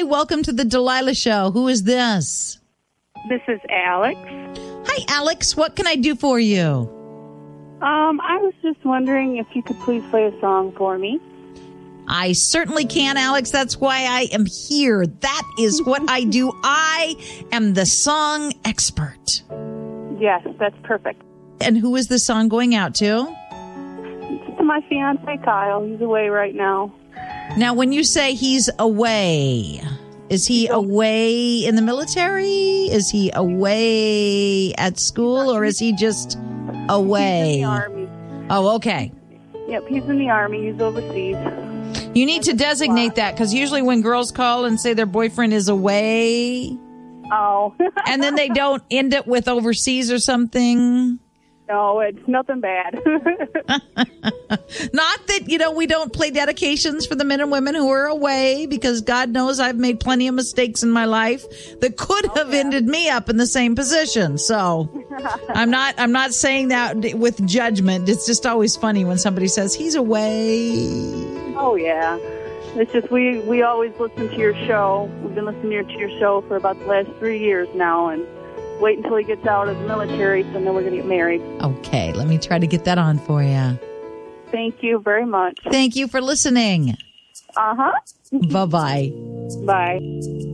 welcome to the Delilah Show. Who is this? This is Alex. Hi, Alex. What can I do for you? I was just wondering if you could please play a song for me. I certainly can, Alex. That's why I am here. That is what I do. I am the song expert. Yes, that's perfect. And who is the song going out to? It's to my fiance, Kyle. He's away right now. Now, when you say he's away, is he away in the military? Is he away at school, or is he just away? He's in the Army. Oh, okay. Yep, he's in the Army. He's overseas. You need to designate that, because usually when girls call and say their boyfriend is away, Oh. and then they don't end it with overseas or something. No, it's nothing bad. Not that, we don't play dedications for the men and women who are away, because God knows I've made plenty of mistakes in my life that could have ended me up in the same position. So I'm not saying that with judgment. It's just always funny when somebody says he's away. Oh, yeah. It's just we always listen to your show. We've been listening to your show for about the last 3 years now, and wait until he gets out of the military, so then we're going to get married. Okay, let me try to get that on for you. Thank you very much. Thank you for listening. Uh-huh. Bye-bye. Bye.